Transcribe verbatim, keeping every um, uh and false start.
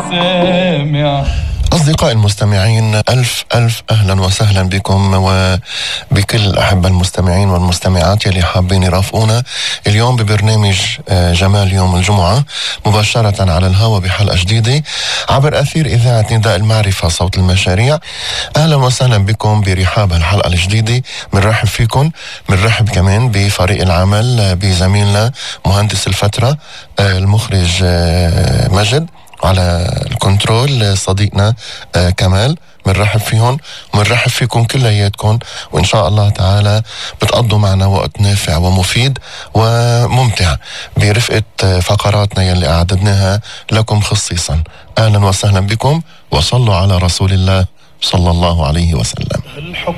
السامع. أصدقائي المستمعين، ألف ألف أهلا وسهلا بكم وبكل الأحبة المستمعين والمستمعات يلي حابين يرافقونا اليوم ببرنامج جمال يوم الجمعة مباشرة على الهواء بحلقة جديدة عبر أثير إذاعة نداء المعرفة صوت المشاريع. أهلا وسهلا بكم برحاب الحلقة الجديدة. بنرحب فيكم، بنرحب كمان بفريق العمل بزميلنا مهندس الفترة المخرج مجد، على الكنترول صديقنا آه كمال. بنرحب فيهم وبنرحب فيكم كلياتكم، وإن شاء الله تعالى بتقضوا معنا وقت نافع ومفيد وممتع برفقة فقراتنا يلي أعددناها لكم خصيصا. أهلا وسهلا بكم وصلوا على رسول الله صلى الله عليه وسلم.